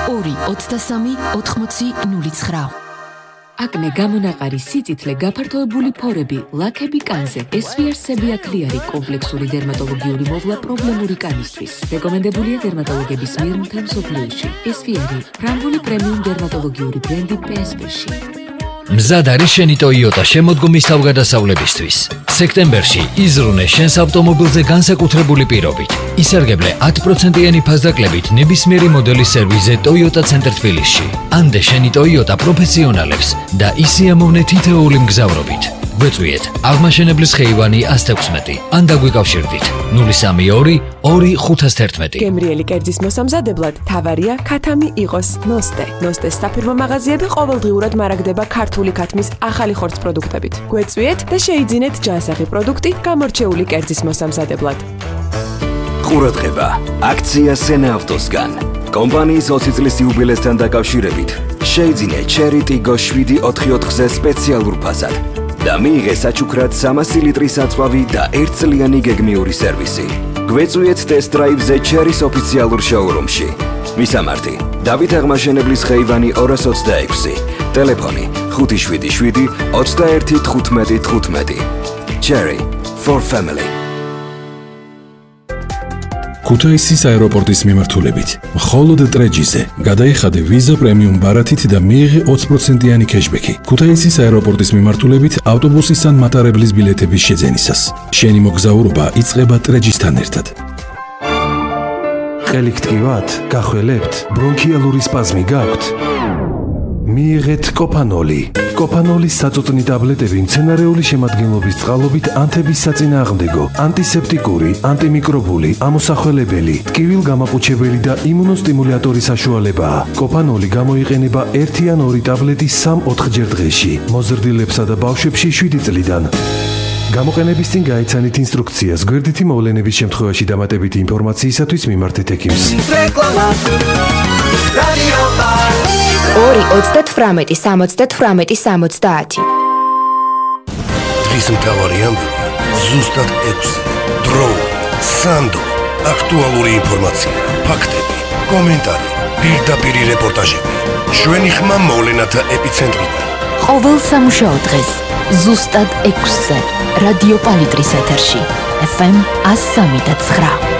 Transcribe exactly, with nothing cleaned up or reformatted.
ორი ოცდასამი ოთხმოცი ნული ცხრა. აკნე გამონაყარი სიწითლე გაფართოებული ფორები, ლაქები კანზე, ესვიარსები აკლიარი კომპლექსური დერმატოლოგიური მოვლა პრობლემური კანისთვის. რეკომენდებულია დერმატოლოგების მიერ მთელ მსოფლიოში. ესვიარი ფრანგული პრემიუმ დერმატოლოგიური ბრენდი პი ეს პი-ში. მზად არის შენი Toyota შემოდგომის თავგადასავლებისთვის. სექტემბერში იზრუნე შენს ავტომობილზე განსაკუთრებული პირობით. ისარგებლე ათი პროცენტიანი ფასდაკლებით ნებისმიერი მოდელის სერვიზზე Toyota ცენტრ თბილისში. ანდე შენი Toyota პროფესიონალებს და ისი ამოვნე თითოეული მგზავრობით. გვეწვიეთ აღმაშენებლის ხეივანი ათს ათექვსმეტი. ან დაგვიკავშირდით ნული სამი ორი ორი ხუთას თერთმეტი. გემრიელი კერძის მოსამზადებლად თავარია ქათამი იყოს ნოსტე. ნოსტეს საფირმო მაღაზიები ყოველდღიურად მარაგდება ქართული ქათმის ახალი ხორცს პროდუქტებით. გვეწვიეთ და შეიძინეთ ჯანსაღი პროდუქტი გამორჩეული კერძის მოსამზადებლად. ყურადღება, აქცია სენა ავტოსგან. კომპანიის ოცი წლის იუბილესთან დაკავშირებით შეიძინე Cherry Tiggo შვიდი ოთხი ოთხზე სპეციალურ ფასად. და მიიღე საჩუქრად სამასი ლიტრის აწვავი და ერთწლიანი გეგმიური სერვისი. გვეწვიეთ ტესტ-დრაივზე Cherry-ს ოფიციალურ შოურუმში. მისამართი: დავით აღმაშენებლის ხეივანი ორას ოცდაექვსი. ტელეფონი ხუთი შვიდი შვიდი ოცდაერთი თხუთმეტი თხუთმეტი. Cherry for family. ქუთაისის აეროპორტის მიმართულებით მხოლოდ ტრეჯიზე გადაიხადე ვიზა პრემიუმ ბარათით და მიიღე ოცი პროცენტიანი კეშბექი. ქუთაისის აეროპორტის მიმართულებით ავტობუსის ან მატარებლის ბილეთების შეძენისას. შენი მოგზაურობა იწყება ტრეჯისთან ერთად. ყელი გტკივათ? გახველებთ? ბრონქიალური სპაზმი გაქვთ? მიიღეთ კოპანოლი. კოპანოლის საწუწნი ტაბლეტები მცენარეული შემადგენლობის წყალობით ანთების საწინააღმდეგო, ანტისეპტიკური, ანტიმიკრობული, ამოსახველებელი, ტკივილგამაყუჩებელი და იმუნოსტიმულატორი საშუალებაა. კოპანოლი გამოიყენება ერთი ან ორი ტაბლეტი სამ-ოთხჯერ დღეში, მოზრდილებსა და ბავშვებში შვიდი წლიდან. გამოყენების წინ გაიცანით ინსტრუქციას. გვერდითი მოვლენების შემთხვევაში დამატებითი ინფორმაციისათვის მიმართეთ ექიმს. ორი ოცდათვრამეტი სამოცდათვრამეტი სამოცდაათი. დღის მთავარი ამბები ზუსტად ექვსი. დროული, სანდო, აქტუალური ინფორმაცია, ფაქტები, კომენტარი, პირდაპირი რეპორტაჟები. ჩვენი ხმა მოვლენათა ეპიცენტრიდან. ყოველ სამუშაო დღეს ზუსტად ექვსზე რადიო პალიტრის ეთერში ეფ ემ ათს სამი და ცხრა.